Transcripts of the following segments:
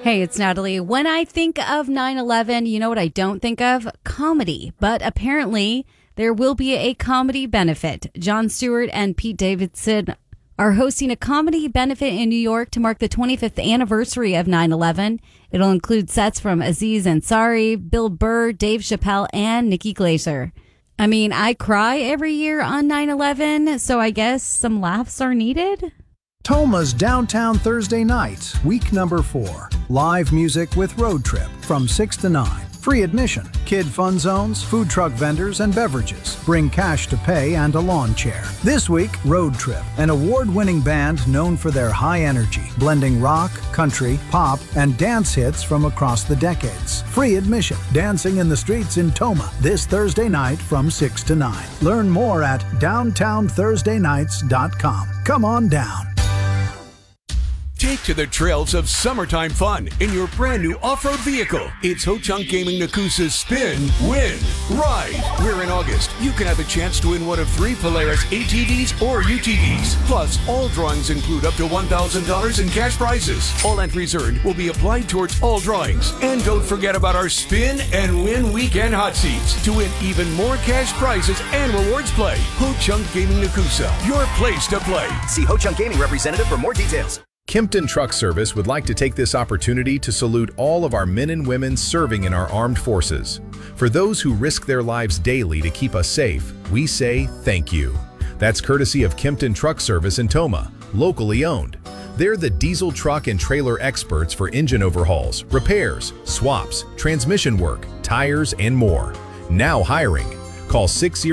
Hey, it's Natalie. When I think of 9/11, you know what I don't think of? Comedy. But apparently, there will be a comedy benefit. Jon Stewart and Pete Davidson are hosting a comedy benefit in New York to mark the 25th anniversary of 9/11. It'll include sets from Aziz Ansari, Bill Burr, Dave Chappelle, and Nikki Glaser. I mean, I cry every year on 9/11, so I guess some laughs are needed. Toma's Downtown Thursday Nights, week number 4. Live music with Road Trip from 6 to 9. Free admission, kid fun zones, food truck vendors, and beverages. Bring cash to pay and a lawn chair. This week, Road Trip, an award-winning band known for their high energy, blending rock, country, pop, and dance hits from across the decades. Free admission, dancing in the streets in Toma this Thursday night from 6 to 9. Learn more at downtownthursdaynights.com. Come on down. Take to the trails of summertime fun in your brand new off-road vehicle. It's Ho-Chunk Gaming Nakusa's Spin, Win, Ride, where in August you can have a chance to win one of 3 Polaris ATVs or UTVs. Plus, all drawings include up to $1,000 in cash prizes. All entries earned will be applied towards all drawings. And don't forget about our Spin and Win Weekend Hot Seats to win even more cash prizes and rewards play. Ho-Chunk Gaming Nakusa, your place to play. See Ho-Chunk Gaming representative for more details. Kimpton Truck Service would like to take this opportunity to salute all of our men and women serving in our armed forces. For those who risk their lives daily to keep us safe, we say thank you. That's courtesy of Kimpton Truck Service in Toma, locally owned. They're the diesel truck and trailer experts for engine overhauls, repairs, swaps, transmission work, tires, and more. Now hiring. Call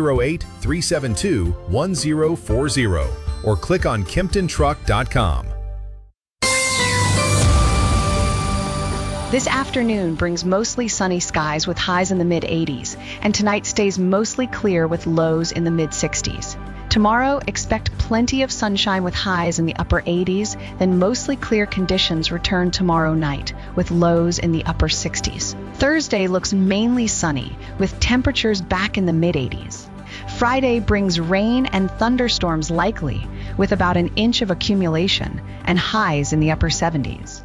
608-372-1040 or click on KimptonTruck.com. This afternoon brings mostly sunny skies with highs in the mid-80s, and tonight stays mostly clear with lows in the mid-60s. Tomorrow, expect plenty of sunshine with highs in the upper 80s, then mostly clear conditions return tomorrow night with lows in the upper 60s. Thursday looks mainly sunny with temperatures back in the mid-80s. Friday brings rain and thunderstorms likely with about an inch of accumulation and highs in the upper 70s.